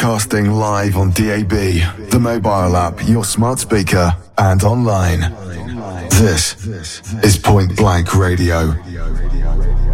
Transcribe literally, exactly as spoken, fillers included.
Broadcasting live on D A B, the mobile app, your smart speaker, and online. This is Point Blank Radio.